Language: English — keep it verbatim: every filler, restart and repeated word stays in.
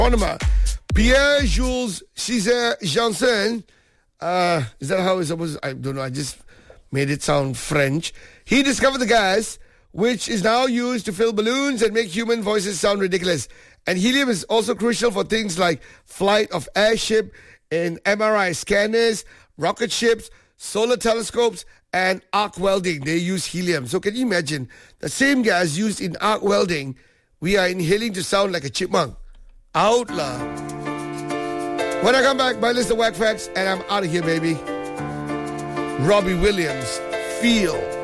astronomer Pierre-Jules César Janssen. Uh, is that how it's supposed to, I don't know, I just made it sound French. He discovered the gas, which is now used to fill balloons and make human voices sound ridiculous. And helium is also crucial for things like flight of airship, in M R I scanners, rocket ships, solar telescopes, and arc welding. They use helium. So can you imagine the same gas used in arc welding, we are inhaling to sound like a chipmunk? Out loud. When I come back, my list of whack facts, and I'm out of here, baby. Robbie Williams, Feel.